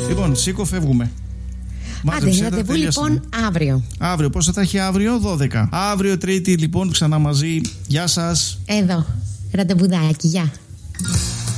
Λοιπόν, σήκω, φεύγουμε. Άντε, ραντεβού λοιπόν αύριο. Αύριο, πόσο θα έχει αύριο? 12. Αύριο Τρίτη λοιπόν ξανά μαζί. Γεια σας. Εδώ, ραντεβουδάκι, γεια.